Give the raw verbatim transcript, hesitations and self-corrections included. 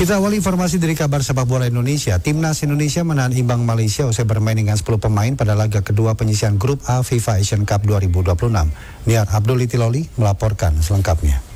Kita awali informasi dari kabar sepak bola Indonesia. Timnas Indonesia menahan imbang Malaysia usai bermain dengan sepuluh pemain pada laga kedua penyisihan grup A FIFA Asian Cup dua ribu dua puluh enam. Niar Abdul Itiloli melaporkan selengkapnya.